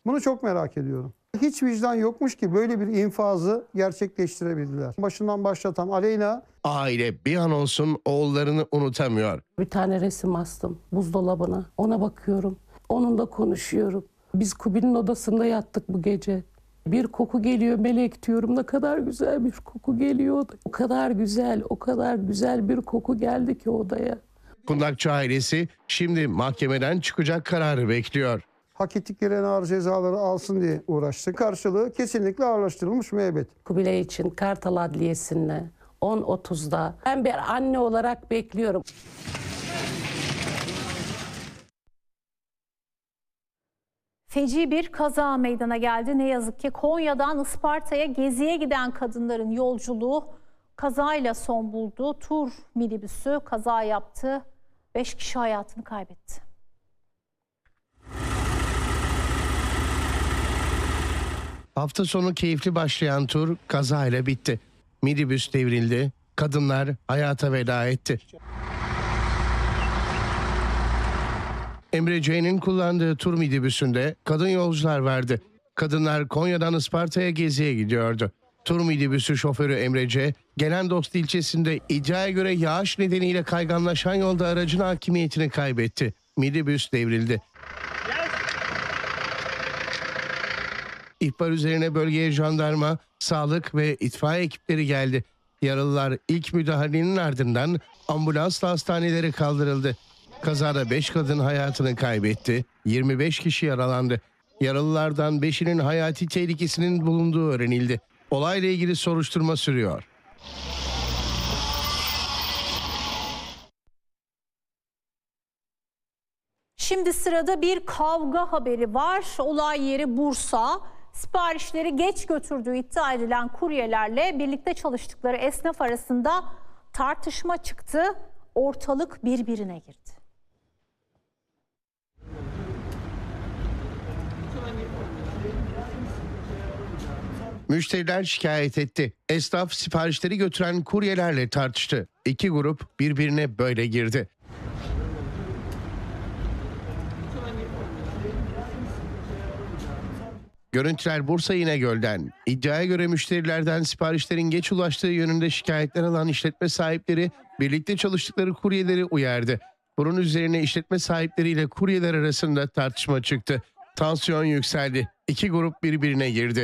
Bunu çok merak ediyorum. Hiç vicdan yokmuş ki böyle bir infazı gerçekleştirebildiler. Başından başlatan Aleyna... Aile bir an olsun oğullarını unutamıyor. Bir tane resim astım buzdolabına. Ona bakıyorum. Onunla konuşuyorum. Biz Kubi'nin odasında yattık bu gece. Bir koku geliyor Melek diyorum. Ne kadar güzel bir koku geliyordu. O kadar güzel, o kadar güzel bir koku geldi ki odaya. Kundakçı ailesi şimdi mahkemeden çıkacak kararı bekliyor. Hak ettikleri en ağır cezaları alsın diye uğraştı. Karşılığı kesinlikle ağırlaştırılmış müebbet. Kubilay için Kartal Adliyesi'nde 10.30'da ben bir anne olarak bekliyorum. Feci bir kaza meydana geldi. Ne yazık ki Konya'dan Isparta'ya geziye giden kadınların yolculuğu kazayla son buldu. Tur minibüsü kaza yaptı. 5 kişi hayatını kaybetti. Hafta sonu keyifli başlayan tur kazayla bitti. Minibüs devrildi, kadınlar hayata veda etti. Emre C'nin kullandığı tur minibüsünde kadın yolcular vardı. Kadınlar Konya'dan Isparta'ya geziye gidiyordu. Tur minibüsü şoförü Emre C, Gelendost ilçesinde iddiaya göre yağış nedeniyle kayganlaşan yolda aracın hakimiyetini kaybetti. Minibüs devrildi. İhbar üzerine bölgeye jandarma, sağlık ve itfaiye ekipleri geldi. Yaralılar ilk müdahalenin ardından ambulansla hastanelere kaldırıldı. Kazada 5 kadın hayatını kaybetti, 25 kişi yaralandı. Yaralılardan 5'inin hayati tehlikesinin bulunduğu öğrenildi. Olayla ilgili soruşturma sürüyor. Şimdi sırada bir kavga haberi var. Olay yeri Bursa. Siparişleri geç götürdüğü iddia edilen kuryelerle birlikte çalıştıkları esnaf arasında tartışma çıktı. Ortalık birbirine girdi. Müşteriler şikayet etti. Esnaf siparişleri götüren kuryelerle tartıştı. İki grup birbirine böyle girdi. Görüntüler Bursa İnegöl'den. İddiaya göre müşterilerden siparişlerin geç ulaştığı yönünde şikayetler alan işletme sahipleri birlikte çalıştıkları kuryeleri uyardı. Bunun üzerine işletme sahipleriyle kuryeler arasında tartışma çıktı. Tansiyon yükseldi. İki grup birbirine girdi.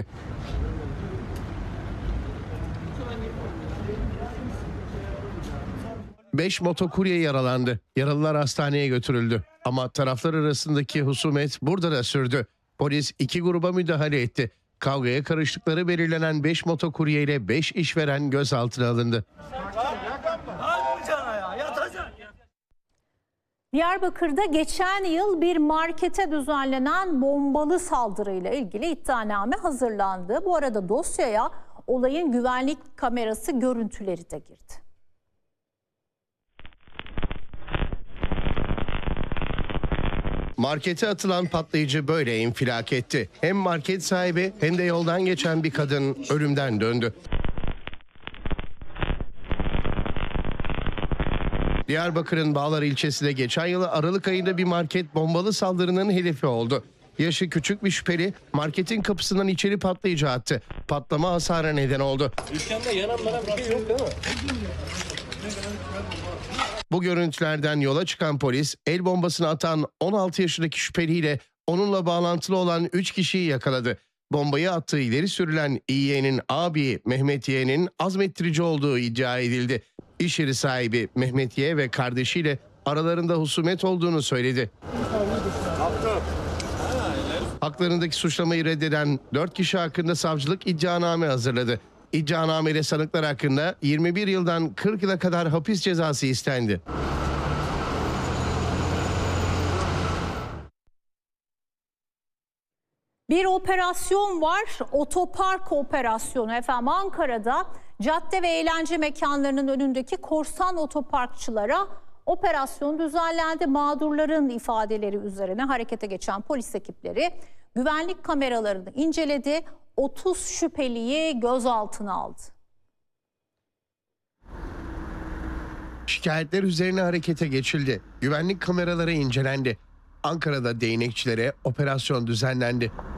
Beş motokurye yaralandı. Yaralılar hastaneye götürüldü. Ama taraflar arasındaki husumet burada da sürdü. Polis iki gruba müdahale etti. Kavgaya karıştıkları belirlenen 5 motokurye ile 5 işveren gözaltına alındı. Diyarbakır'da geçen yıl bir markete düzenlenen bombalı saldırıyla ilgili iddianame hazırlandı. Bu arada dosyaya olayın güvenlik kamerası görüntüleri de girdi. Markete atılan patlayıcı böyle infilak etti. Hem market sahibi hem de yoldan geçen bir kadın ölümden döndü. Diyarbakır'ın Bağlar ilçesinde geçen yıl Aralık ayında bir market bombalı saldırının hedefi oldu. Yaşı küçük bir şüpheli marketin kapısından içeri patlayıcı attı. Patlama hasara neden oldu. Dükkanda yananlara bir şey yok değil mi? Bu görüntülerden yola çıkan polis el bombasını atan 16 yaşındaki şüpheliyle onunla bağlantılı olan 3 kişiyi yakaladı. Bombayı attığı ileri sürülen İY'nin abi Mehmet Y'nin azmettirici olduğu iddia edildi. İş yeri sahibi Mehmet Y ve kardeşiyle aralarında husumet olduğunu söyledi. Haklarındaki suçlamayı reddeden 4 kişi hakkında savcılık iddianame hazırladı. İddianameyle sanıklar hakkında 21 yıldan 40 yıla kadar hapis cezası istendi. Bir operasyon var, otopark operasyonu efendim. Ankara'da cadde ve eğlence mekanlarının önündeki korsan otoparkçılara operasyon düzenlendi. Mağdurların ifadeleri üzerine harekete geçen polis ekipleri güvenlik kameralarını inceledi. 30 şüpheliyi gözaltına aldı. Şikayetler üzerine harekete geçildi. Güvenlik kameraları incelendi. Ankara'da değnekçilere operasyon düzenlendi.